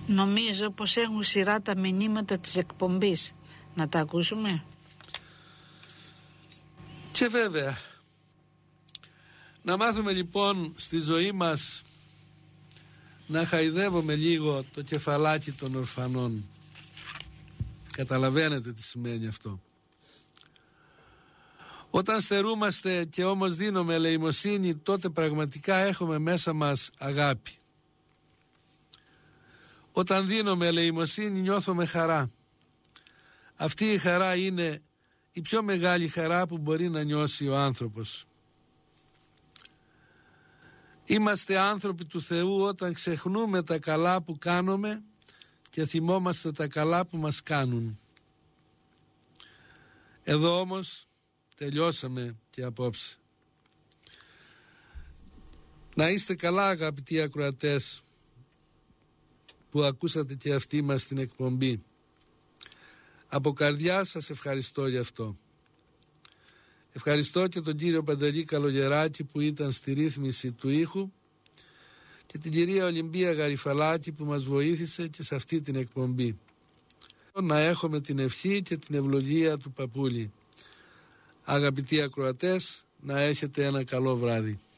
Νομίζω πως έχουν σειρά τα μηνύματα της εκπομπής. Να τα ακούσουμε. Και βέβαια, να μάθουμε λοιπόν στη ζωή μας να χαϊδεύουμε λίγο το κεφαλάκι των ορφανών. Καταλαβαίνετε τι σημαίνει αυτό. Όταν στερούμαστε και όμως δίνουμε ελεημοσύνη, τότε πραγματικά έχουμε μέσα μας αγάπη. Όταν δίνουμε ελεημοσύνη νιώθουμε χαρά. Αυτή η χαρά είναι η πιο μεγάλη χαρά που μπορεί να νιώσει ο άνθρωπος. Είμαστε άνθρωποι του Θεού όταν ξεχνούμε τα καλά που κάνουμε και θυμόμαστε τα καλά που μας κάνουν. Εδώ όμως τελειώσαμε και απόψε. Να είστε καλά αγαπητοί ακροατές που ακούσατε και αυτοί μας την εκπομπή. Από καρδιά σας ευχαριστώ γι' αυτό. Ευχαριστώ και τον κύριο Παντελή Καλογεράκη που ήταν στη ρύθμιση του ήχου και την κυρία Ολυμπία Γαριφαλάκη που μας βοήθησε και σε αυτή την εκπομπή. Να έχουμε την ευχή και την ευλογία του Παπούλη. Αγαπητοί ακροατές, να έχετε ένα καλό βράδυ.